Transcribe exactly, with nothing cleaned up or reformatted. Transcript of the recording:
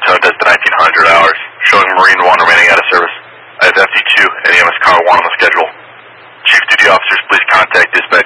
zone does the nineteen hundred hours, showing Marine one remaining out of service. I have F D two and E M S Car one on the schedule. Chief duty officers, please contact dispatch